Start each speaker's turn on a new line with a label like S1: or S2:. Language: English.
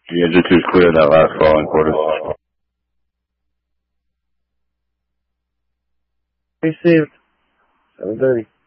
S1: Yeah, just was clear that last following quarter.
S2: Received. 7:30.